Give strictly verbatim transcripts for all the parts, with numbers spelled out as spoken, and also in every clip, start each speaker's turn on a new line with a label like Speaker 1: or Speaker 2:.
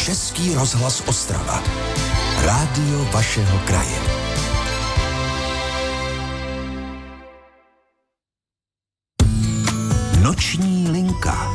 Speaker 1: Český rozhlas Ostrava. Rádio vašeho kraje. Noční linka.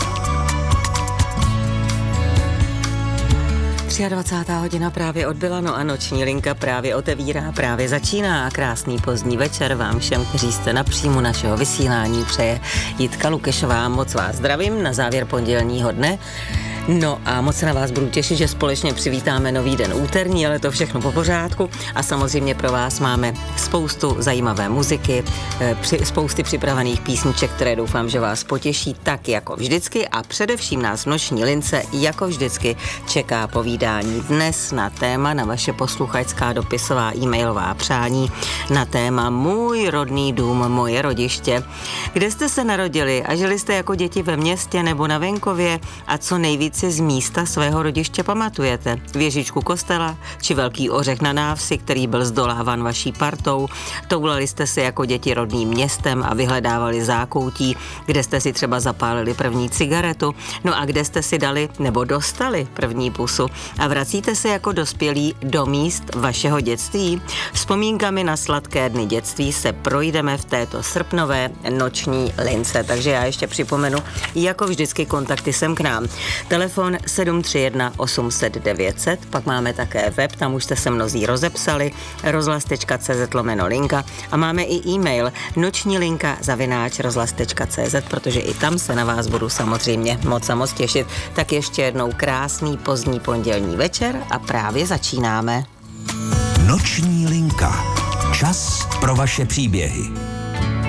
Speaker 2: dvacátá třetí hodina právě odbyla, no a noční linka právě otevírá, právě začíná a krásný pozdní večer vám všem, kteří jste na příjmu našeho vysílání, přeje Jitka Lukešová. Moc vás zdravím na závěr pondělního dne. No a moc se na vás budu těšit, že společně přivítáme nový den úterní, ale to všechno po pořádku a samozřejmě pro vás máme spoustu zajímavé muziky, při, spousty připravených písniček, které doufám, že vás potěší tak jako vždycky a především nás v noční lince jako vždycky čeká povídání dnes na téma, na vaše posluchačská dopisová e-mailová přání, na téma Můj rodný dům, moje rodiště. Kde jste se narodili a žili jste jako děti ve městě nebo na venkově a co nejvíc si z místa svého rodiště pamatujete? Věžičku kostela či velký ořech na návsi, který byl zdoláván vaší partou? Toulali jste si jako děti rodným městem a vyhledávali zákoutí, kde jste si třeba zapálili první cigaretu? No a kde jste si dali nebo dostali první pusu? A vracíte se jako dospělí do míst vašeho dětství? Vzpomínkami na sladké dny dětství se projdeme v této srpnové noční lince. Takže já ještě připomenu, jako vždycky kontakty sem k nám. Telefon sedm tři jedna osm set devět set, pak máme také web, tam už jste se mnozí rozepsali, rozhlas tečka cé zet lomeno linka a máme i e-mail noční linka zavináč rozhlas tečka cé zet, protože i tam se na vás budu samozřejmě moc a moc těšit. Tak ještě jednou krásný pozdní pondělní večer a právě začínáme.
Speaker 1: Noční linka. Čas pro vaše příběhy.